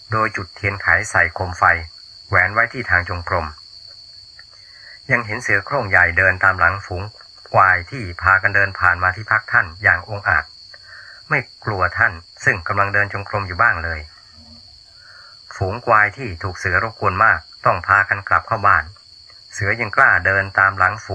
โดยจุดเทียนไขใส่โคมไฟแหวนไว้ที่ทางจงกรมยังเห็นเสือโคร่งใหญ่เดินตามหลังฝูงควายที่พากันเดินผ่านมาที่พักท่านอย่างองอาจไม่กลัวท่านซึ่งกำลังเดินจงกรมอยู่บ้างเลยฝูงควายที่ถูกเสือรบกวนมากต้องพากันกลับเข้าบ้านเสือยังกล้าเดินตามหลังฝูง